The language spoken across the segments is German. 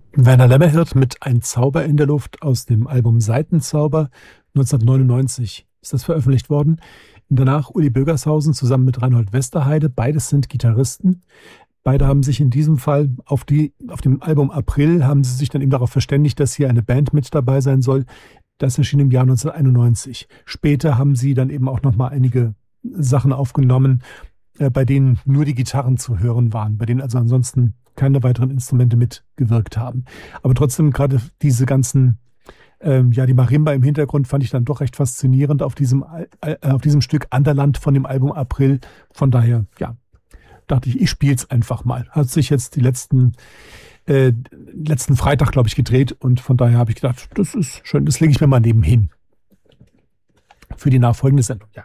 Werner Lämmerhirt mit Ein Zauber in der Luft aus dem Album Seitenzauber. 1999 ist das veröffentlicht worden. Danach Uli Bögershausen zusammen mit Reinhold Westerheide. Beides sind Gitarristen. Beide haben sich in diesem Fall auf dem Album April haben sie sich dann eben darauf verständigt, dass hier eine Band mit dabei sein soll. Das erschien im Jahr 1991. Später haben sie dann eben auch nochmal einige Sachen aufgenommen, bei denen nur die Gitarren zu hören waren, bei denen also ansonsten keine weiteren Instrumente mitgewirkt haben. Aber trotzdem gerade diese ganzen, die Marimba im Hintergrund fand ich dann doch recht faszinierend auf diesem Stück Anderland von dem Album April. Von daher, ja, dachte ich spiele es einfach mal. Hat sich jetzt letzten Freitag, glaube ich, gedreht und von daher habe ich gedacht, das ist schön, das lege ich mir mal nebenhin. Für die nachfolgende Sendung, ja.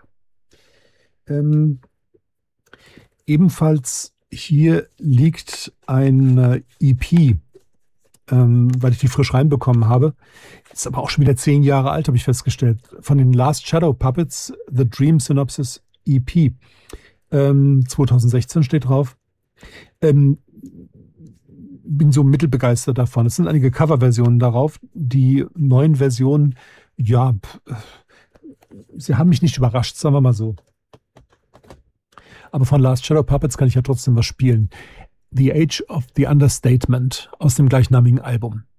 Ebenfalls hier liegt ein EP, weil ich die frisch reinbekommen habe. Ist aber auch schon wieder 10 Jahre alt, habe ich festgestellt. Von den Last Shadow Puppets, The Dream Synopsis EP. 2016 steht drauf. Bin so mittelbegeistert davon. Es sind einige Coverversionen darauf. Die neuen Versionen, ja, sie haben mich nicht überrascht, sagen wir mal so. Aber von Last Shadow Puppets kann ich ja trotzdem was spielen. The Age of the Understatement aus dem gleichnamigen Album.